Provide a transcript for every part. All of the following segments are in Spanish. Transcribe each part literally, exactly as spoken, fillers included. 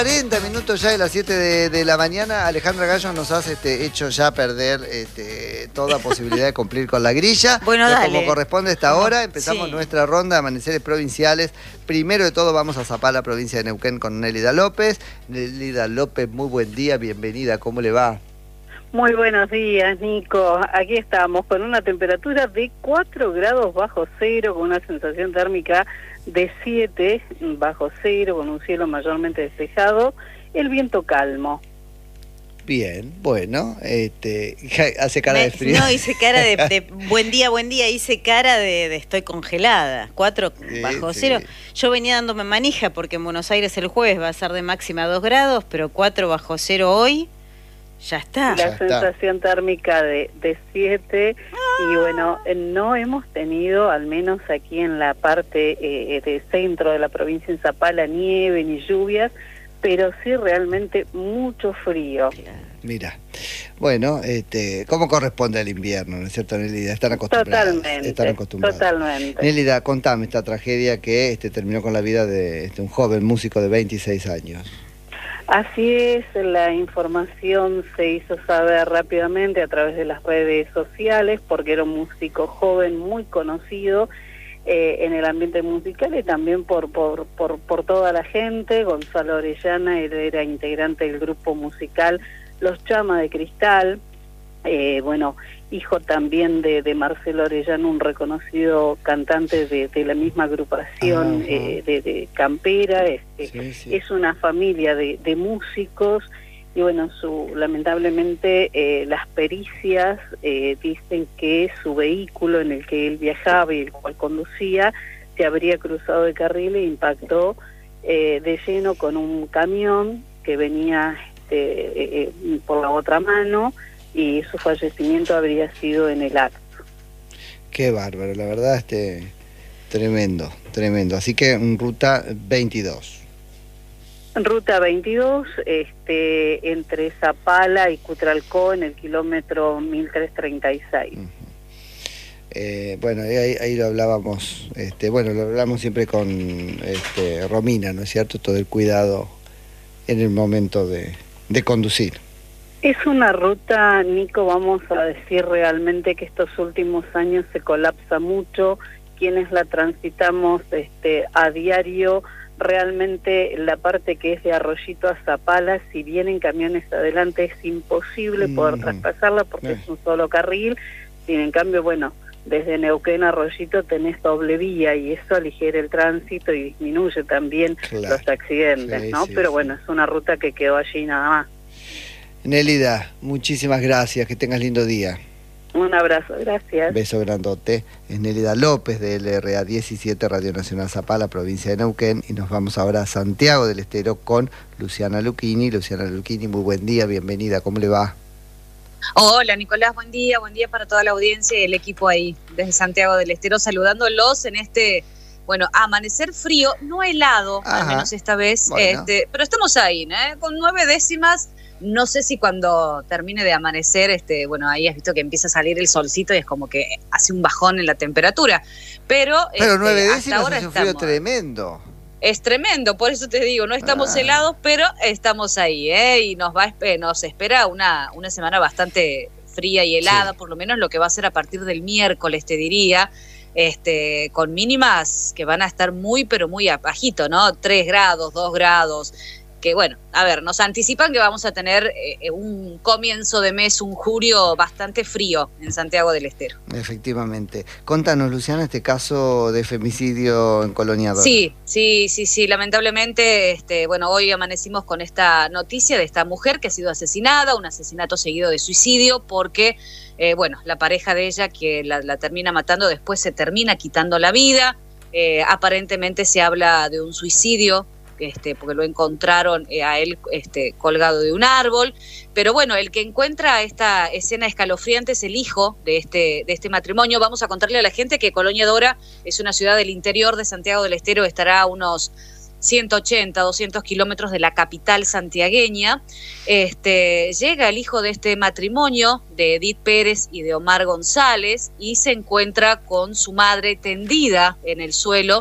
cuarenta minutos ya de las siete de, de la mañana. Alejandra Gallo nos has este, hecho ya perder este, toda posibilidad de cumplir con la grilla. Bueno, Pero dale. como corresponde a esta hora, empezamos Sí. nuestra ronda de amaneceres provinciales. Primero de todo vamos a Zapala, provincia de Neuquén, con Nélida López. Nélida López, muy buen día, bienvenida, ¿cómo le va? Muy buenos días, Nico. Aquí estamos con una temperatura de cuatro grados bajo cero, con una sensación térmica de siete bajo cero, con un cielo mayormente despejado, el viento calmo. Bien, bueno, este, hace cara Me, de frío. No, hice cara de, de buen día, buen día, hice cara de, de estoy congelada, cuatro Sí, bajo sí. cero. Yo venía dándome manija porque en Buenos Aires el jueves va a ser de máxima dos grados, pero cuatro bajo cero hoy, ya está. La Ya está. sensación térmica de, de siete, y bueno, eh, no hemos tenido, al menos aquí en la parte eh, de centro de la provincia, en Zapala, nieve ni lluvias, pero sí realmente mucho frío. Mira, bueno, este, ¿cómo corresponde al invierno, no es cierto, Nélida? Están acostumbrados. Totalmente, Están acostumbrados. totalmente. Nélida, contame esta tragedia que este, terminó con la vida de este, un joven músico de veintiséis años. Así es, la información se hizo saber rápidamente a través de las redes sociales, porque era un músico joven muy conocido eh, en el ambiente musical y también por, por, por, por toda la gente. Gonzalo Orellana, él era integrante del grupo musical Los Chama de Cristal, eh, bueno, hijo también de, de Marcelo Orellana, un reconocido cantante de, de la misma agrupación eh, de, de Campera. Este, Sí, sí. es una familia de, de músicos y bueno, su, lamentablemente eh, las pericias eh, dicen que su vehículo en el que él viajaba y el cual conducía se habría cruzado de carril e impactó eh, de lleno con un camión que venía este, eh, eh, por la otra mano, y su fallecimiento habría sido en el acto. Qué bárbaro, la verdad, este, tremendo, tremendo. Así que en ruta veintidós. Ruta veintidós, este, entre Zapala y Cutralcó, en el kilómetro mil trescientos treinta y seis. Eh, bueno, ahí, ahí lo hablábamos, este, bueno, lo hablamos siempre con este, Romina, ¿no es cierto? Todo el cuidado en el momento de, de conducir. Es una ruta, Nico, vamos a decir realmente que estos últimos años se colapsa mucho. Quienes la transitamos este, a diario, realmente la parte que es de Arroyito a Zapala, si vienen camiones adelante es imposible Mm. poder traspasarla porque Eh. es un solo carril. Sin en cambio, bueno, desde Neuquén a Arroyito tenés doble vía y eso aligera el tránsito y disminuye también Claro. los accidentes, Sí, ¿no? sí, Pero sí. bueno, es una ruta que quedó allí nada más. Nélida, muchísimas gracias, que tengas lindo día. Un abrazo, gracias. Beso grandote. Es Nélida López de L R A diecisiete, Radio Nacional Zapala, provincia de Neuquén. Y nos vamos ahora a Santiago del Estero con Luciana Lucchini. Luciana Lucchini, muy buen día, bienvenida, ¿cómo le va? Hola Nicolás, buen día, buen día para toda la audiencia y el equipo ahí desde Santiago del Estero, saludándolos en este, bueno, amanecer frío, no helado, Ajá. al menos esta vez, Bueno. este, pero estamos ahí, ¿eh? Con nueve décimas. No sé si cuando termine de amanecer, este, bueno, ahí has visto que empieza a salir el solcito y es como que hace un bajón en la temperatura, pero, Pero este, nueve hasta décimas ahora es un frío estamos- tremendo. Es tremendo, por eso te digo, no estamos Ah. helados, pero estamos ahí, ¿eh? Y nos va a espe- nos espera una, una semana bastante fría y helada, Sí. por lo menos lo que va a ser a partir del miércoles, te diría, este, con mínimas que van a estar muy, pero muy bajito, ¿no? Tres grados, dos grados, que bueno, a ver, nos anticipan que vamos a tener eh, un comienzo de mes, un julio bastante frío en Santiago del Estero. Efectivamente. Contanos, Luciana, este caso de femicidio en Colonia Dora. Sí, sí, sí, sí, lamentablemente, este, bueno, hoy amanecimos con esta noticia de esta mujer que ha sido asesinada, un asesinato seguido de suicidio, porque, eh, bueno, la pareja de ella que la, la termina matando después se termina quitando la vida. Eh, aparentemente se habla de un suicidio, este, porque lo encontraron eh, a él este, colgado de un árbol, pero bueno, el que encuentra esta escena escalofriante es el hijo de este, de este matrimonio. Vamos a contarle a la gente que Colonia Dora es una ciudad del interior de Santiago del Estero, estará a unos ciento ochenta, doscientos kilómetros de la capital santiagueña. Este, llega el hijo de este matrimonio, de Edith Pérez y de Omar González, y se encuentra con su madre tendida en el suelo,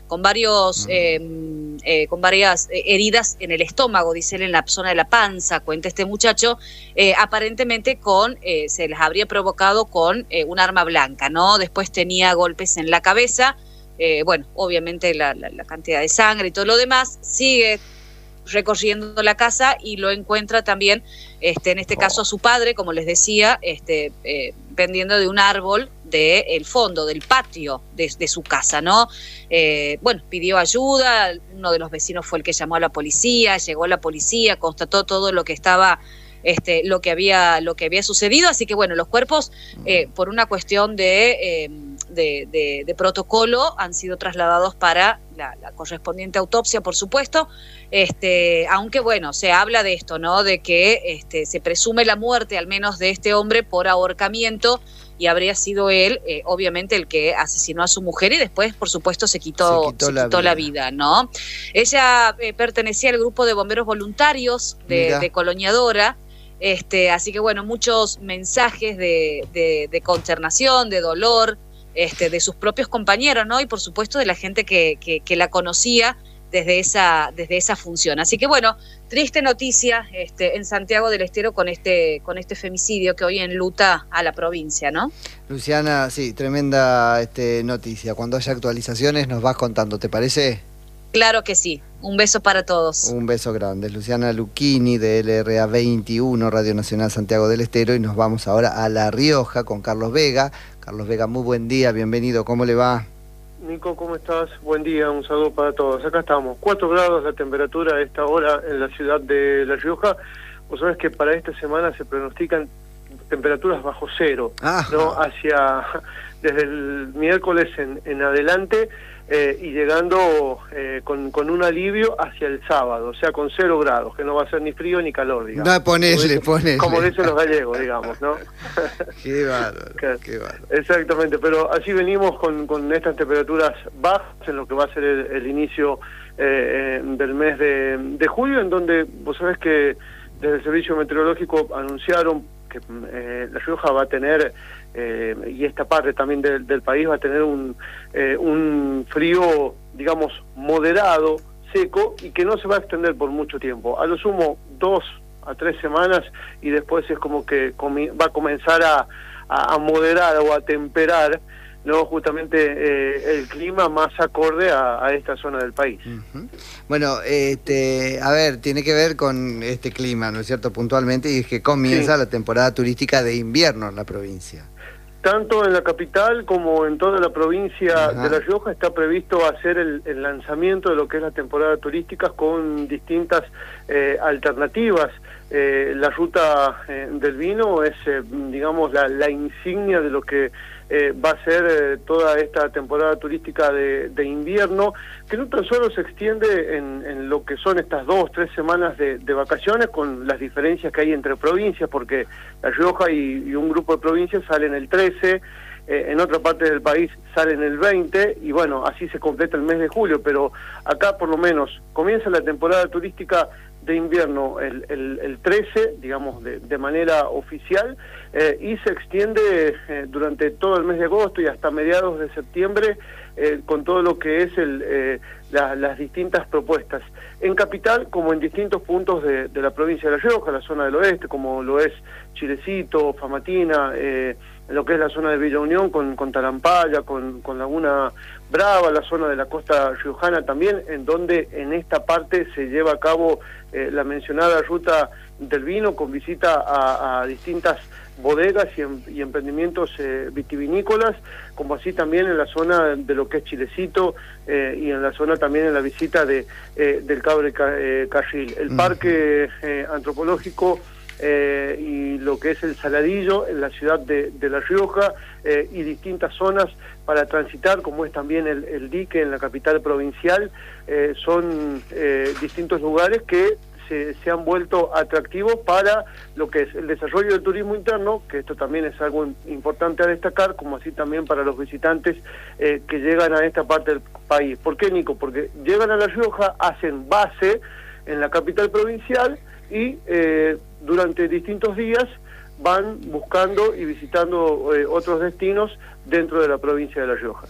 con varios, eh, eh, con varias heridas en el estómago, dice él, en la zona de la panza, cuenta este muchacho, eh, aparentemente con, eh, se les habría provocado con eh, un arma blanca, ¿no? Después tenía golpes en la cabeza, eh, bueno, obviamente la, la, la cantidad de sangre y todo lo demás, sigue recorriendo la casa y lo encuentra también, este, en este caso a su padre, como les decía, este, eh, pendiendo de un árbol del fondo, del patio de, de su casa, ¿no? Eh, bueno, pidió ayuda, uno de los vecinos fue el que llamó a la policía, llegó la policía, constató todo lo que estaba, este, lo que había, lo que había sucedido, así que bueno, los cuerpos, eh, por una cuestión de, eh, de, de, de protocolo, han sido trasladados para la, la correspondiente autopsia, por supuesto, este, aunque bueno, se habla de esto, ¿no? De que este, se presume la muerte, al menos de este hombre, por ahorcamiento, y habría sido él, eh, obviamente, el que asesinó a su mujer y después, por supuesto, se quitó, se quitó, se la, quitó vida. la vida, ¿no? Ella eh, pertenecía al grupo de bomberos voluntarios de, de Colonia-Dora, este, así que bueno, muchos mensajes de, de, de consternación, de dolor, este, de sus propios compañeros, ¿no? Y por supuesto de la gente que, que, que la conocía desde esa, desde esa función. Así que bueno, triste noticia este, en Santiago del Estero con este, con este femicidio que hoy enluta a la provincia, ¿no? Luciana, sí, tremenda este, noticia. Cuando haya actualizaciones nos vas contando, ¿te parece? Claro que sí. Un beso para todos. Un beso grande. Luciana Lucchini de L R A veintiuno, Radio Nacional Santiago del Estero, y nos vamos ahora a La Rioja con Carlos Vega. Carlos Vega, muy buen día, bienvenido, ¿cómo le va? Nico, ¿cómo estás? Buen día, un saludo para todos. Acá estamos, cuatro grados la temperatura a esta hora en la ciudad de La Rioja. Vos sabés que para esta semana se pronostican temperaturas bajo cero, ah, ¿no? Hacia, desde el miércoles en, en adelante, eh, y llegando eh, con, con un alivio hacia el sábado, o sea, con cero grados, que no va a ser ni frío ni calor, digamos. No, ponele, como ponele. Como dicen los gallegos, digamos, ¿no? Qué bárbaro, qué bárbaro. Exactamente, pero así venimos con, con estas temperaturas bajas en lo que va a ser el, el inicio eh, del mes de, de julio, en donde vos sabés que desde el Servicio Meteorológico anunciaron que eh, La Rioja va a tener, eh, y esta parte también de, del país va a tener un, eh, un frío, digamos, moderado, seco, y que no se va a extender por mucho tiempo. A lo sumo, dos a tres semanas, y después es como que va a comenzar a, a, a moderar o a temperar, ¿no? Justamente eh, el clima más acorde a, a esta zona del país. Uh-huh. Bueno, este, a ver, tiene que ver con este clima, ¿no es cierto? Puntualmente, y es que comienza sí. la temporada turística de invierno en la provincia. Tanto en la capital como en toda la provincia Ajá. de La Rioja está previsto hacer el, el lanzamiento de lo que es la temporada turística con distintas eh, alternativas. Eh, la ruta eh, del vino es, eh, digamos, la, la insignia de lo que eh, va a ser eh, toda esta temporada turística de, de invierno, que no tan solo se extiende en, en lo que son estas dos, tres semanas de, de vacaciones, con las diferencias que hay entre provincias, porque La Rioja y, y un grupo de provincias salen el trece, eh, en otra parte del país salen el veinte, y bueno, así se completa el mes de julio, pero acá por lo menos comienza la temporada turística de invierno el, el, el trece, digamos, de, de manera oficial, eh, y se extiende eh, durante todo el mes de agosto y hasta mediados de septiembre, eh, con todo lo que es el, eh, la, las distintas propuestas. En Capital, como en distintos puntos de, de la provincia de La Rioja, la zona del oeste, como lo es Chilecito, Famatina, eh, lo que es la zona de Villa Unión, con, con Talampaya, con, con Laguna Brava, la zona de la costa riojana también, en donde en esta parte se lleva a cabo eh, la mencionada ruta del vino, con visita a, a distintas bodegas y, en, y emprendimientos eh, vitivinícolas, como así también en la zona de lo que es Chilecito, eh, y en la zona también en la visita de eh, del Cabre eh, Carril. El mm. parque eh, antropológico Eh, y lo que es el Saladillo en la ciudad de, de La Rioja, eh, y distintas zonas para transitar, como es también el, el dique en la capital provincial, eh, son eh, distintos lugares que se, se han vuelto atractivos para lo que es el desarrollo del turismo interno, que esto también es algo importante a destacar, como así también para los visitantes eh, que llegan a esta parte del país. ¿Por qué, Nico? Porque llegan a La Rioja, hacen base en la capital provincial, y eh, durante distintos días van buscando y visitando eh, otros destinos dentro de la provincia de La Rioja.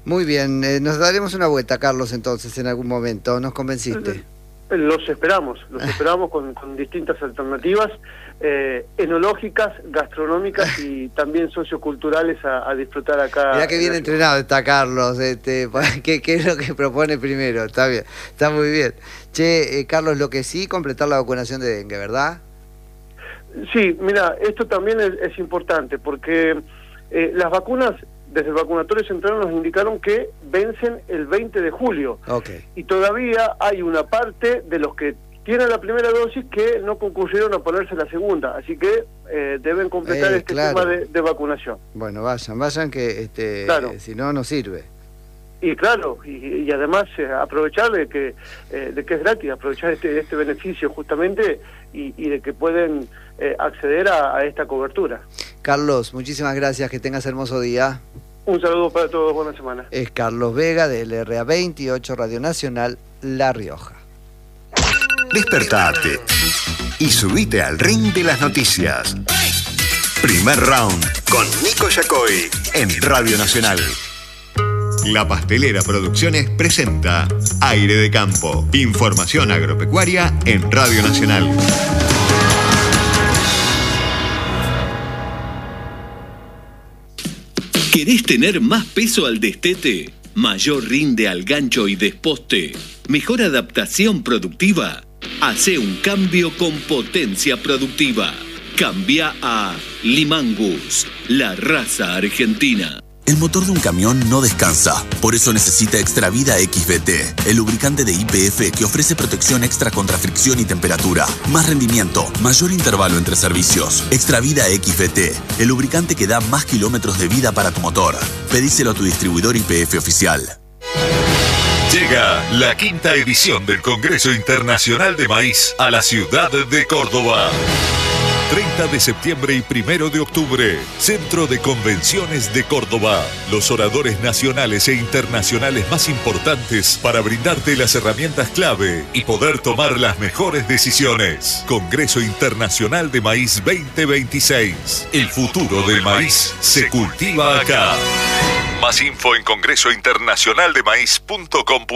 Muy bien, eh, nos daremos una vuelta, Carlos, entonces, en algún momento. ¿Nos convenciste? Los esperamos, los esperamos con, con distintas alternativas eh, enológicas, gastronómicas y también socioculturales a, a disfrutar acá. Mirá que bien entrenado está Carlos, este, ¿qué, ¿qué es lo que propone primero? Está bien, está muy bien. Che, eh, Carlos, lo que sí, completar la vacunación de dengue, ¿verdad? Sí, mira, esto también es, es importante porque eh, las vacunas, desde el vacunatorio central nos indicaron que vencen el veinte de julio. Okay. Y todavía hay una parte de los que tienen la primera dosis que no concurrieron a ponerse la segunda, así que eh, deben completar eh, este claro. tema de, de vacunación. Bueno, vayan, vayan que este, claro. eh, si no, no sirve. Y claro, y, y además eh, aprovechar de que eh, de que es gratis, aprovechar este este beneficio justamente y, y de que pueden eh, acceder a, a esta cobertura. Carlos, muchísimas gracias, que tengas hermoso día. Un saludo para todos, buena semana. Es Carlos Vega del R A veintiocho Radio Nacional La Rioja. Despertate y subite al ring de las noticias. Primer round con Nico Yacoy en Radio Nacional. La Pastelera Producciones presenta Aire de Campo. Información agropecuaria en Radio Nacional. ¿Querés tener más peso al destete? ¿Mayor rinde al gancho y desposte? ¿Mejor adaptación productiva? Hacé un cambio con potencia productiva. Cambia a Limangus, la raza argentina. El motor de un camión no descansa, por eso necesita Extravida X V T, el lubricante de Y P F que ofrece protección extra contra fricción y temperatura, más rendimiento, mayor intervalo entre servicios. Extravida X V T, el lubricante que da más kilómetros de vida para tu motor. Pedíselo a tu distribuidor Y P F oficial. Llega la quinta edición del Congreso Internacional de Maíz a la ciudad de Córdoba. treinta de septiembre y primero de octubre, Centro de Convenciones de Córdoba. Los oradores nacionales e internacionales más importantes para brindarte las herramientas clave y poder tomar las mejores decisiones. Congreso Internacional de Maíz veinte veintiséis. El futuro del maíz se cultiva acá. Más info en congreso internacional de maíz punto com.